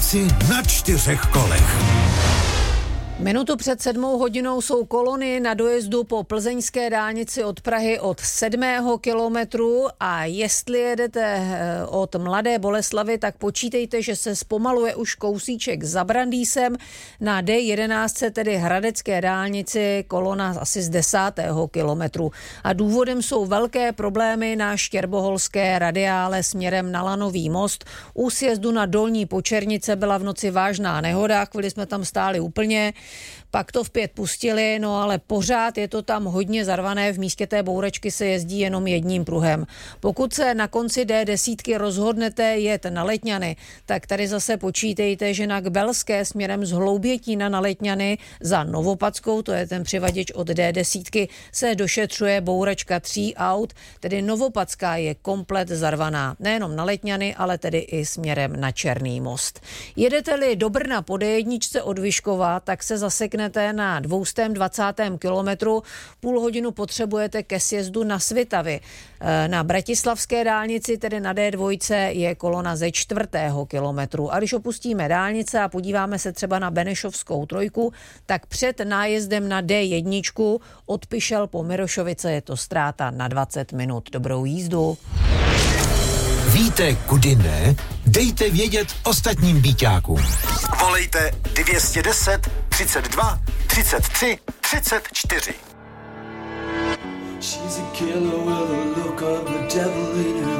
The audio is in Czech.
dálnici na 4 kolech. Minutu před 7 hodinou jsou kolony na dojezdu po plzeňské dálnici od Prahy od 7. kilometru a jestli jedete od Mladé Boleslavi, tak počítejte, že se zpomaluje už kousíček za Brandýsem na D11, tedy hradecké dálnici, kolona asi z 10. kilometru. A důvodem jsou velké problémy na štěrboholské radiále směrem na Lanový most. U sjezdu na Dolní Počernice byla v noci vážná nehoda, chvíli jsme tam stáli úplně. Pak to v 5 pustili, no ale pořád je to tam hodně zarvané, v místě té bouračky se jezdí jenom jedním pruhem. Pokud se na konci D10 rozhodnete jet na Letňany, tak tady zase počítejte, že na Kbelské směrem z Hloubětína na Letňany za Novopadskou, to je ten přivaděč od D10, se došetřuje bouračka 3 aut, tedy Novopadská je komplet zarvaná. Nejenom na Letňany, ale tedy i směrem na Černý most. Jedete-li do Brna po D1 od Vyškova, tak se zaseknete na 220. kilometru. Půl hodinu potřebujete ke sjezdu na Svitavy. Na bratislavské dálnici, tedy na D2, je kolona ze 4. kilometru. A když opustíme dálnice a podíváme se třeba na Benešovskou 3, tak před nájezdem na D1 od Pišel po Mirošovice je to ztráta na 20 minut. Dobrou jízdu. Víte, kudy ne? Dejte vědět ostatním býťákům. Volejte 210 32 33 34. She's a killer with a look of the devil in her